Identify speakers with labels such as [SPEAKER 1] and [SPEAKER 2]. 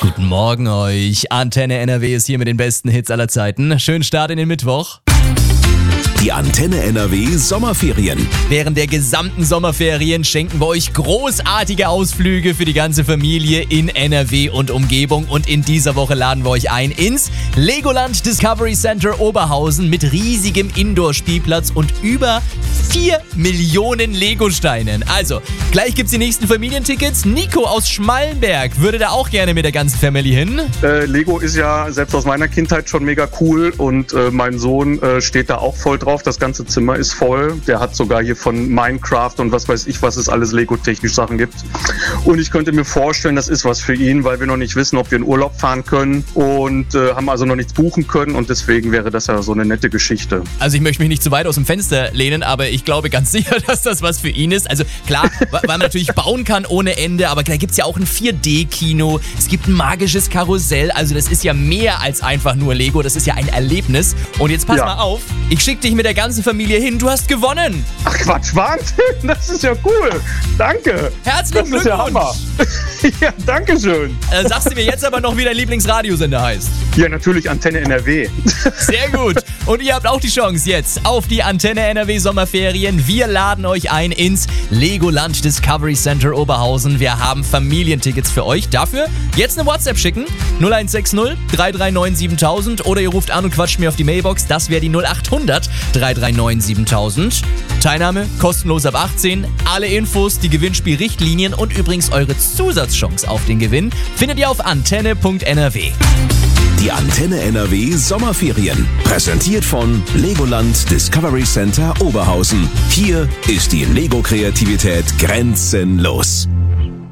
[SPEAKER 1] Guten Morgen euch. Antenne NRW ist hier mit den besten Hits aller Zeiten. Schönen Start in den Mittwoch.
[SPEAKER 2] Die Antenne NRW Sommerferien.
[SPEAKER 1] Während der gesamten Sommerferien schenken wir euch großartige Ausflüge für die ganze Familie in NRW und Umgebung. Und in dieser Woche laden wir euch ein ins Legoland Discovery Center Oberhausen mit riesigem Indoor-Spielplatz und über 4 Millionen Legosteinen. Also, gleich gibt's die nächsten Familientickets. Nico aus Schmallenberg würde da auch gerne mit der ganzen Family hin.
[SPEAKER 3] Lego ist ja selbst aus meiner Kindheit schon mega cool und mein Sohn steht da auch voll drauf. Das ganze Zimmer ist voll. Der hat sogar hier von Minecraft und was weiß ich, was es alles Lego-technisch Sachen gibt. Und ich könnte mir vorstellen, das ist was für ihn, weil wir noch nicht wissen, ob wir in Urlaub fahren können und haben also noch nichts buchen können und deswegen wäre das ja so eine nette Geschichte.
[SPEAKER 1] Also ich möchte mich nicht zu weit aus dem Fenster lehnen, aber ich glaube ganz sicher, dass das was für ihn ist. Also klar, weil man natürlich bauen kann ohne Ende, aber da gibt's ja auch ein 4D-Kino, es gibt ein magisches Karussell, also das ist ja mehr als einfach nur Lego, das ist ja ein Erlebnis. Und jetzt pass mal auf, ich schicke dich mit der ganzen Familie hin, du hast gewonnen.
[SPEAKER 3] Ach Quatsch, Wahnsinn, das ist ja cool. Danke.
[SPEAKER 1] Herzlichen Glückwunsch.
[SPEAKER 3] Das ist ja Hammer. Ja, danke schön.
[SPEAKER 1] Sagst du mir jetzt aber noch, wie dein Lieblingsradiosender heißt?
[SPEAKER 3] Ja, natürlich Antenne NRW.
[SPEAKER 1] Sehr gut. Und ihr habt auch die Chance jetzt auf die Antenne NRW Sommerferien. Wir laden euch ein ins Legoland Discovery Center Oberhausen. Wir haben Familientickets für euch. Dafür jetzt eine WhatsApp schicken. 0160 339 7000 oder ihr ruft an und quatscht mir auf die Mailbox. Das wäre die 0800 339 7000. Teilnahme kostenlos ab 18. Alle Infos, die Gewinnspielrichtlinien und übrigens eure Zusatzchance auf den Gewinn findet ihr auf antenne.nrw.
[SPEAKER 2] Die Antenne NRW Sommerferien. Präsentiert von Legoland Discovery Center Oberhausen. Hier ist die Lego-Kreativität grenzenlos.